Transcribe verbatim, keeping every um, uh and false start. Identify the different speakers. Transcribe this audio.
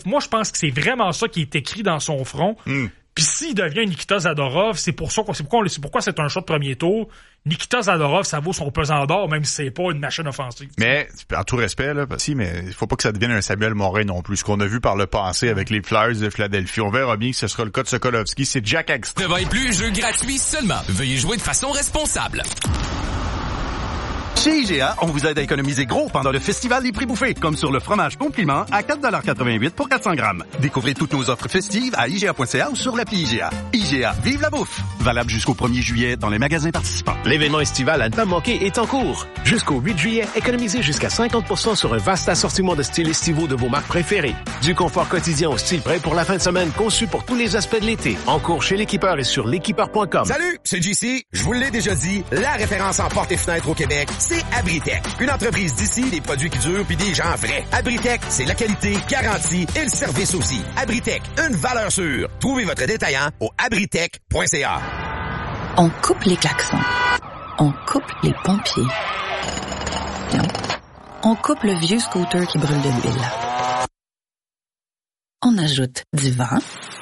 Speaker 1: moi, je pense que c'est vraiment ça qui est écrit dans son front. Mm. Puis s'il devient Nikita Zadorov, c'est pour ça, c'est pourquoi, c'est pourquoi c'est un choix de premier tour. Nikita Zadorov, ça vaut son pesant d'or, même si c'est pas une machine offensive.
Speaker 2: Mais, en tout respect, là, si, mais il faut pas que ça devienne un Samuel Morin non plus. Ce qu'on a vu par le passé avec les Flyers de Philadelphie. On verra bien que ce sera le cas de Sokolovski. C'est Jack Hagstrom.
Speaker 3: neuf ans et plus, jeu gratuit seulement. Veuillez jouer de façon responsable.
Speaker 4: Chez I G A, on vous aide à économiser gros pendant le festival des prix bouffés, comme sur le fromage compliment à quatre dollars quatre-vingt-huit pour quatre cents grammes. Découvrez toutes nos offres festives à I G A point C A ou sur l'appli I G A. I G A, vive la bouffe! Valable jusqu'au premier juillet dans les magasins participants.
Speaker 5: L'événement estival à ne pas manquer est en cours. Jusqu'au huit juillet, économisez jusqu'à cinquante pour cent sur un vaste assortiment de styles estivaux de vos marques préférées. Du confort quotidien au style prêt pour la fin de semaine, conçu pour tous les aspects de l'été. En cours chez l'équipeur et sur l'équipeur point com.
Speaker 6: Salut, c'est J C. Je vous l'ai déjà dit, la référence en portes et fenêtres au Québec, c'est Abritech. Une entreprise d'ici, des produits qui durent puis des gens vrais. Abritech, c'est la qualité, garantie et le service aussi. Abritech, une valeur sûre. Trouvez votre détaillant au abritech point c a.
Speaker 7: On coupe les klaxons. On coupe les pompiers. Non. On coupe le vieux scooter qui brûle de l'huile. On ajoute du vent